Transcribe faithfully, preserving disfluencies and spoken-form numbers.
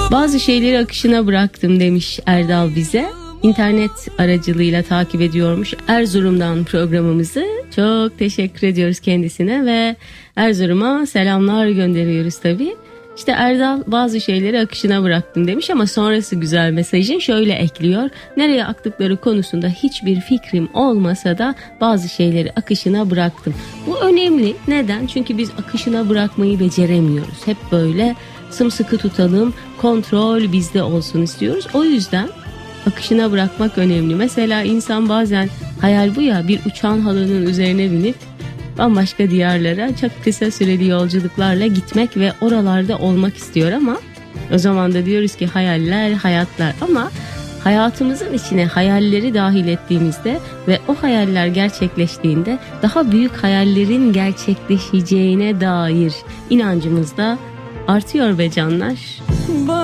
Bazı şeyleri akışına bıraktım demiş Erdal bize. İnternet aracılığıyla takip ediyormuş Erzurum'dan programımızı. Çok teşekkür ediyoruz kendisine ve Erzurum'a selamlar gönderiyoruz tabii. İşte Erdal bazı şeyleri akışına bıraktım demiş ama sonrası güzel mesajın şöyle ekliyor. Nereye aktıkları konusunda hiçbir fikrim olmasa da bazı şeyleri akışına bıraktım. Bu önemli. Neden? Çünkü biz akışına bırakmayı beceremiyoruz. Hep böyle sımsıkı tutalım, kontrol bizde olsun istiyoruz. O yüzden akışına bırakmak önemli. Mesela insan bazen hayal bu ya, bir uçan halının üzerine binip bambaşka diyarlara çok kısa süreli yolculuklarla gitmek ve oralarda olmak istiyor ama o zaman da diyoruz ki hayaller, hayatlar. Ama hayatımızın içine hayalleri dahil ettiğimizde ve o hayaller gerçekleştiğinde daha büyük hayallerin gerçekleşeceğine dair inancımız da artıyor be canlar.